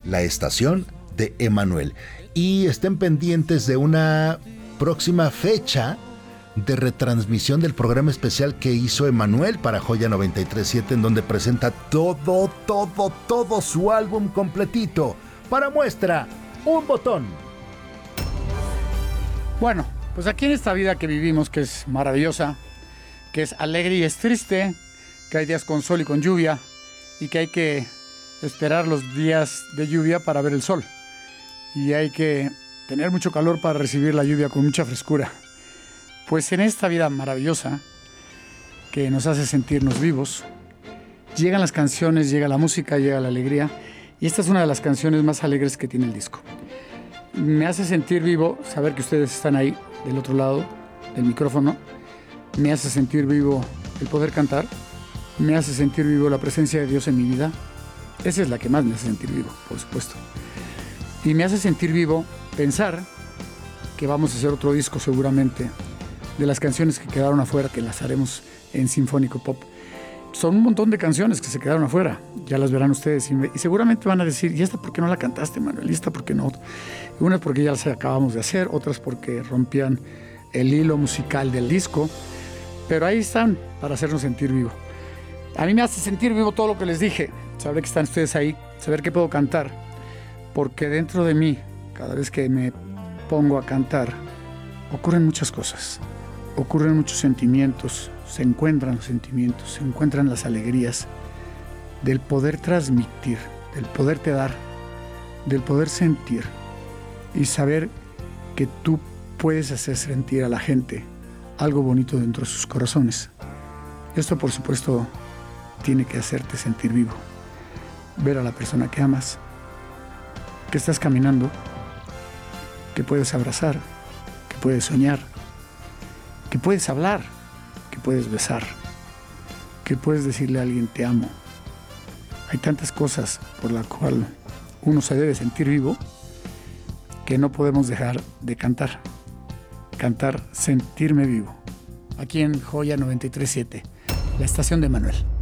la estación de Emanuel. Y estén pendientes de una próxima fecha de retransmisión del programa especial que hizo Emanuel para Joya 93.7, en donde presenta todo su álbum completito. Para muestra, un botón. Bueno, pues aquí en esta vida que vivimos, que es maravillosa, que es alegre y es triste, que hay días con sol y con lluvia, y que hay que esperar los días de lluvia para ver el sol. Y hay que tener mucho calor para recibir la lluvia con mucha frescura. Pues en esta vida maravillosa, que nos hace sentirnos vivos, llegan las canciones, llega la música, llega la alegría, y esta es una de las canciones más alegres que tiene el disco. Me hace sentir vivo saber que ustedes están ahí, del otro lado del micrófono. Me hace sentir vivo el poder cantar. Me hace sentir vivo la presencia de Dios en mi vida. Esa es la que más me hace sentir vivo, por supuesto. Y me hace sentir vivo pensar que vamos a hacer otro disco seguramente de las canciones que quedaron afuera, que las haremos en Sinfónico Pop. Son un montón de canciones que se quedaron afuera, ya las verán ustedes, y seguramente van a decir, ¿y esta por qué no la cantaste, Manuel? ¿Y esta por qué no? Unas porque ya las acabamos de hacer, otras porque rompían el hilo musical del disco, pero ahí están para hacernos sentir vivo. A mí me hace sentir vivo todo lo que les dije, saber que están ustedes ahí, saber que puedo cantar, porque dentro de mí, cada vez que me pongo a cantar, ocurren muchas cosas. Ocurren muchos sentimientos, se encuentran los sentimientos, se encuentran las alegrías del poder transmitir, del poderte dar, del poder sentir y saber que tú puedes hacer sentir a la gente algo bonito dentro de sus corazones. Esto, por supuesto, tiene que hacerte sentir vivo. Ver a la persona que amas, que estás caminando, que puedes abrazar, que puedes soñar, que puedes hablar, que puedes besar, que puedes decirle a alguien te amo. Hay tantas cosas por las cuales uno se debe sentir vivo que no podemos dejar de cantar. Cantar, sentirme vivo. Aquí en Joya 93.7, la estación de Emanuel.